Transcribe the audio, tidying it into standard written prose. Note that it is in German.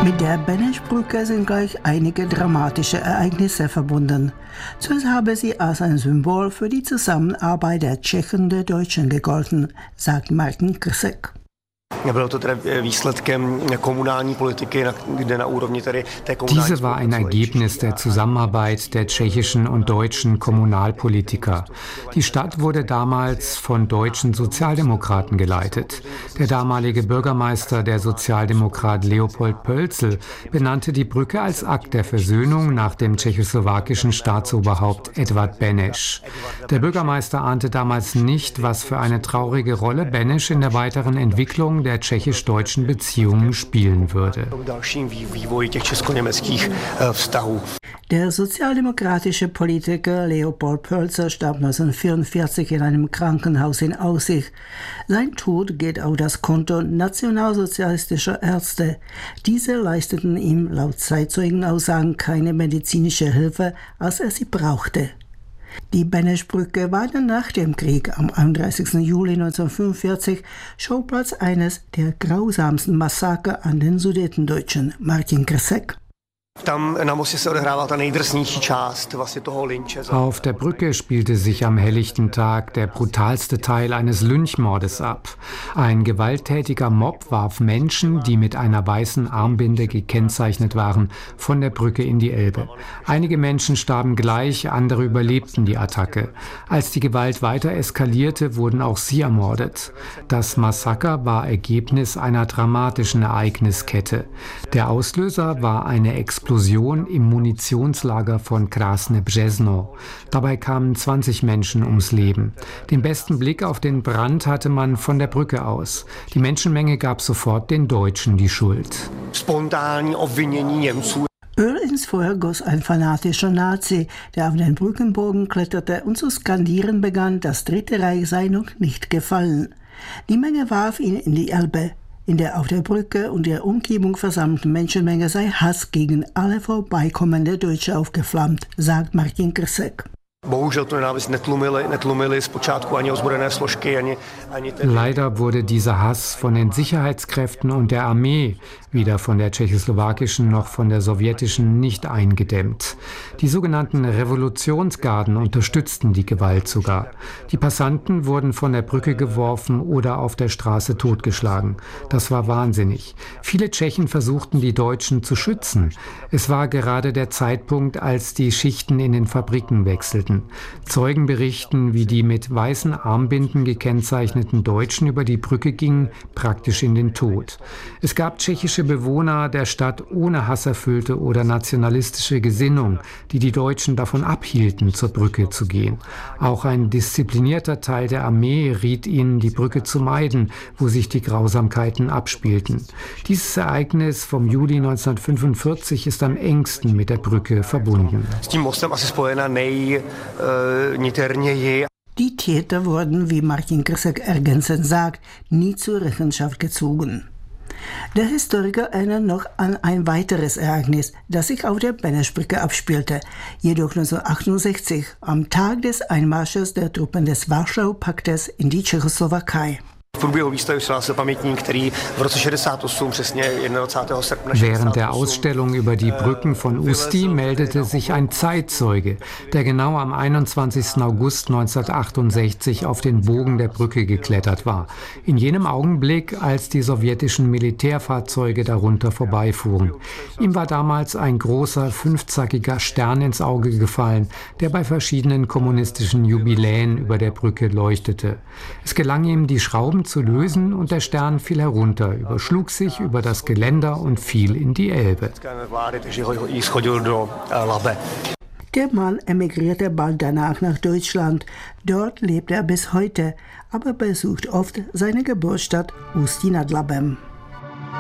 Mit der Beneš-Brücke sind gleich einige dramatische Ereignisse verbunden. Zuerst habe sie als ein Symbol für die Zusammenarbeit der Tschechen und der Deutschen gegolten, sagt Martin Krsek. Diese war ein Ergebnis der Zusammenarbeit der tschechischen und deutschen Kommunalpolitiker. Die Stadt wurde damals von deutschen Sozialdemokraten geleitet. Der damalige Bürgermeister, der Sozialdemokrat Leopold Pölzl, benannte die Brücke als Akt der Versöhnung nach dem tschechoslowakischen Staatsoberhaupt Edvard Beneš. Der Bürgermeister ahnte damals nicht, was für eine traurige Rolle Beneš in der weiteren Entwicklung der tschechisch-deutschen Beziehungen spielen würde. Der sozialdemokratische Politiker Leopold Pölzl starb 1944 in einem Krankenhaus in Aussich. Sein Tod geht auf das Konto nationalsozialistischer Ärzte. Diese leisteten ihm laut Zeitzeugenaussagen keine medizinische Hilfe, als er sie brauchte. Die Beneš-Brücke war dann nach dem Krieg am 31. Juli 1945 Schauplatz eines der grausamsten Massaker an den Sudetendeutschen. Martin Krsek. Auf der Brücke spielte sich am helllichten Tag der brutalste Teil eines Lynchmordes ab. Ein gewalttätiger Mob warf Menschen, die mit einer weißen Armbinde gekennzeichnet waren, von der Brücke in die Elbe. Einige Menschen starben gleich, andere überlebten die Attacke. Als die Gewalt weiter eskalierte, wurden auch sie ermordet. Das Massaker war Ergebnis einer dramatischen Ereigniskette. Der Auslöser war eine Explosion im Munitionslager von Krasne Březno. Dabei kamen 20 Menschen ums Leben. Den besten Blick auf den Brand hatte man von der Brücke aus. Die Menschenmenge gab sofort den Deutschen die Schuld. Öl ins Feuer goss ein fanatischer Nazi, der auf den Brückenbogen kletterte und zu skandieren begann, das Dritte Reich sei noch nicht gefallen. Die Menge warf ihn in die Elbe. In der auf der Brücke und der Umgebung versammelten Menschenmenge sei Hass gegen alle vorbeikommende Deutsche aufgeflammt, sagt Martin Krsek. Leider wurde dieser Hass von den Sicherheitskräften und der Armee, weder von der tschechoslowakischen noch von der sowjetischen, nicht eingedämmt. Die sogenannten Revolutionsgarden unterstützten die Gewalt sogar. Die Passanten wurden von der Brücke geworfen oder auf der Straße totgeschlagen. Das war wahnsinnig. Viele Tschechen versuchten, die Deutschen zu schützen. Es war gerade der Zeitpunkt, als die Schichten in den Fabriken wechselten. Zeugen berichten, wie die mit weißen Armbinden gekennzeichneten Deutschen über die Brücke gingen, praktisch in den Tod. Es gab tschechische Bewohner der Stadt ohne hasserfüllte oder nationalistische Gesinnung, die die Deutschen davon abhielten, zur Brücke zu gehen. Auch ein disziplinierter Teil der Armee riet ihnen, die Brücke zu meiden, wo sich die Grausamkeiten abspielten. Dieses Ereignis vom Juli 1945 ist am engsten mit der Brücke verbunden. Die Täter wurden, wie Martin Krsek ergänzend sagt, nie zur Rechenschaft gezogen. Der Historiker erinnert noch an ein weiteres Ereignis, das sich auf der Beneš-Brücke abspielte, jedoch 1968, am Tag des Einmarsches der Truppen des Warschau-Paktes in die Tschechoslowakei. Während der Ausstellung über die Brücken von Ústí meldete sich ein Zeitzeuge, der genau am 21. August 1968 auf den Bogen der Brücke geklettert war. In jenem Augenblick, als die sowjetischen Militärfahrzeuge darunter vorbeifuhren. Ihm war damals ein großer, fünfzackiger Stern ins Auge gefallen, der bei verschiedenen kommunistischen Jubiläen über der Brücke leuchtete. Es gelang ihm, die Schrauben zu lösen und der Stern fiel herunter, überschlug sich über das Geländer und fiel in die Elbe. Der Mann emigrierte bald danach nach Deutschland. Dort lebt er bis heute, aber besucht oft seine Geburtsstadt Ústí nad Labem.